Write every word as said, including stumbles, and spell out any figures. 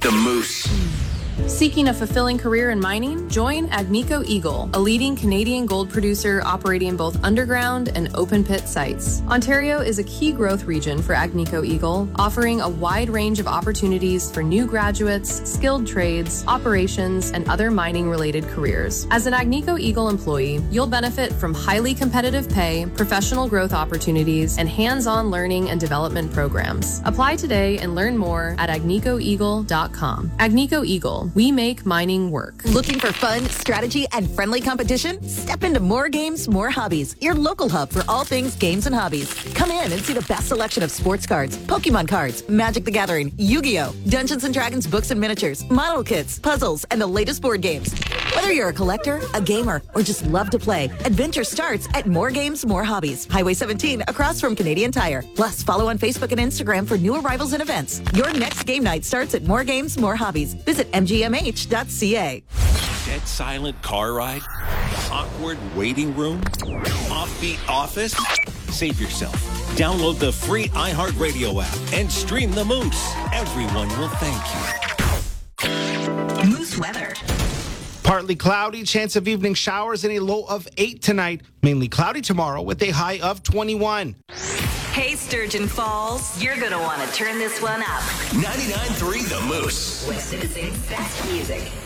The Moose. Seeking a fulfilling career in mining? Join Agnico Eagle, a leading Canadian gold producer operating both underground and open pit sites. Ontario is a key growth region for Agnico Eagle, offering a wide range of opportunities for new graduates, skilled trades, operations, and other mining-related careers. As an Agnico Eagle employee, you'll benefit from highly competitive pay, professional growth opportunities, and hands-on learning and development programs. Apply today and learn more at agnico eagle dot com. Agnico Eagle. We make mining work. Looking for fun, strategy, and friendly competition? Step into More Games, More Hobbies, your local hub for all things games and hobbies. Come in and see the best selection of sports cards, Pokemon cards, Magic the Gathering, Yu-Gi-Oh!, Dungeons and Dragons books and miniatures, model kits, puzzles, and the latest board games. Whether you're a collector, a gamer, or just love to play, adventure starts at More Games, More Hobbies, Highway seventeen, across from Canadian Tire. Plus, follow on Facebook and Instagram for new arrivals and events. Your next game night starts at More Games, More Hobbies. Visit m g m h dot c a. Dead silent car ride? Awkward waiting room? Offbeat office? Save yourself. Download the free iHeartRadio app and stream The Moose. Everyone will thank you. Moose weather. Partly cloudy, chance of evening showers and a low of eight tonight. Mainly cloudy tomorrow with a high of twenty-one. Hey, Sturgeon Falls, you're going to want to turn this one up. ninety-nine point three The Moose. With Citizens' best music.